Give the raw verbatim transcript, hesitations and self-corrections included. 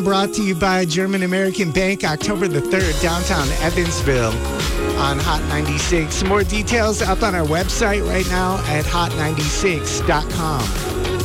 Brought to you by German American Bank, October the third, downtown Evansville on Hot ninety-six. More details up on our website right now at hot ninety-six dot com.